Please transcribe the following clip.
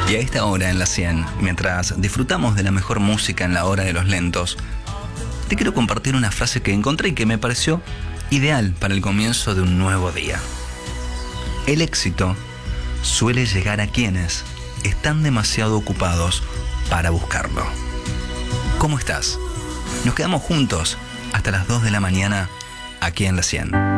Y a esta hora en la 100, mientras disfrutamos de la mejor música en la hora de los lentos, te quiero compartir una frase que encontré y que me pareció ideal para el comienzo de un nuevo día. El éxito suele llegar a quienes están demasiado ocupados para buscarlo. ¿Cómo estás? Nos quedamos juntos hasta las 2 de la mañana aquí en la 100.